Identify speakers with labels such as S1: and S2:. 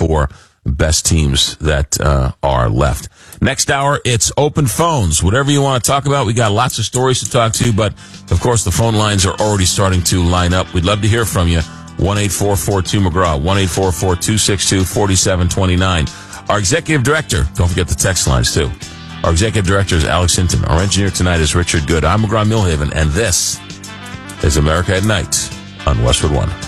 S1: four best teams that are left. Next hour, it's open phones. Whatever you want to talk about, we got lots of stories to talk to, but of course the phone lines are already starting to line up. We'd love to hear from you. 1-844-2McGraw, 1-844-262-4729. Our executive director, don't forget the text lines too. Our executive director is Alex Hinton. Our engineer tonight is Richard Good. I'm McGraw Milhaven, and this is America at Night on Westwood One.